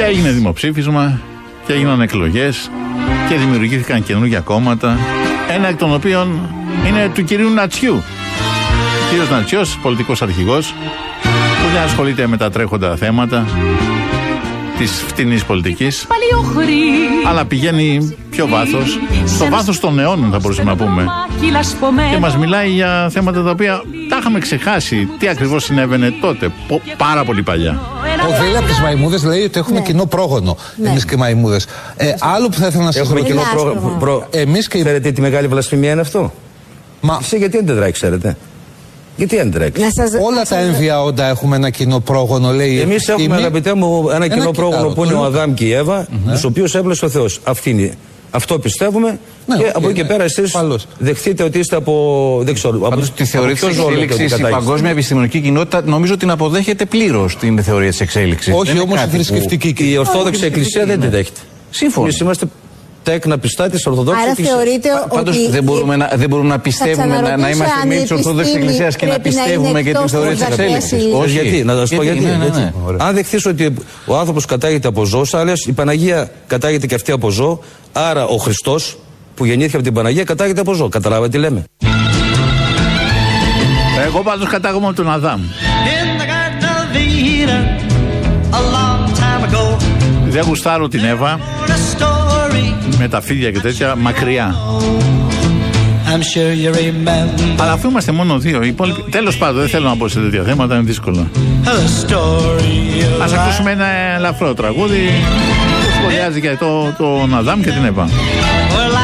έγινε δημοψήφισμα και έγιναν εκλογές και δημιουργήθηκαν καινούργια κόμματα. Ένα εκ των οποίων είναι του κυρίου Νατσιού. Ο κύριος Νατσιός, πολιτικός αρχηγός, που δεν ασχολείται με τα τρέχοντα θέματα της φτηνής πολιτικής, αλλά πηγαίνει πιο βάθος, στο βάθος των αιώνων θα μπορούσαμε να πούμε, και μας μιλάει για θέματα τα οποία τα είχαμε ξεχάσει. Τι ακριβώς συνέβαινε τότε, πάρα πολύ παλιά. Ο Βίλα από τις μαϊμούδες λέει ότι έχουμε κοινό πρόγονο, εμείς και οι μαϊμούδες. Άλλο που θα ήθελα να σας έχουμε κοινό πρόγονο. Εμείς και... Ξέρετε τι μεγάλη βλασφημία είναι αυτό? Εσύ γιατί δεν τρέχει, ξέρετε? Γιατί δεν τρέξει? Όλα τα έμβια όντα έχουμε ένα κοινό πρόγονο, λέει. Εμείς έχουμε, αγαπητέ μου, ένα κοινό πρόγονο που είναι ο Αδάμ και η Εύα, τους οποίους έβλεψε ο Θεός. Αυτό πιστεύουμε, και από εκεί και πέρα εσείς δεχτείτε ότι είστε από. Δεν ξέρω. Πάντως τη θεωρία της εξέλιξης η παγκόσμια επιστημονική κοινότητα νομίζω την αποδέχεται πλήρως την θεωρία της εξέλιξης. Όχι όμως η θρησκευτική κοινότητα. Η Ορθόδοξη Εκκλησία δεν την δέχεται. Σύμφωνα. Εμείς είμαστε τέκνα πιστά της Ορθοδόξης Εκκλησίας. Πάντως δεν μπορούμε να πιστεύουμε, να είμαστε μέλη της Ορθοδόξης Εκκλησίας και να πιστεύουμε και την θεωρία της εξέλιξης. Όχι, γιατί, να σας πω γιατί. Αν δεχθείς ότι ο άνθρωπος κατάγεται από ζώο, σαν λες η Παναγία κατάγεται και αυτή από ζώο, άρα ο Χριστός που γεννήθηκε από την Παναγία κατάγεται από ζώο. Καταλάβατε τι λέμε? Εγώ πάντως κατάγομαι από τον Αδάμ. Δεν γουστάρω την Εύα με τα φίδια και τέτοια, μακριά. Αλλά αφού είμαστε μόνο δύο, οι υπόλοιποι... Τέλος πάντων, δεν θέλω να πω σε τέτοια θέματα, είναι δύσκολο. Ας ακούσουμε ένα ελαφρό τραγούδι που σχολιάζει και τον Αδάμ και την Εύα.